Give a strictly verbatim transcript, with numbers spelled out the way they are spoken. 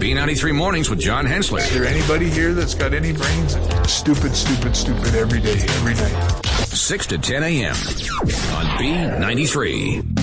B ninety-three Mornings with John Hensler. Is there anybody here that's got any brains? Stupid, stupid, stupid every day, every night. six to ten a.m. on B ninety-three.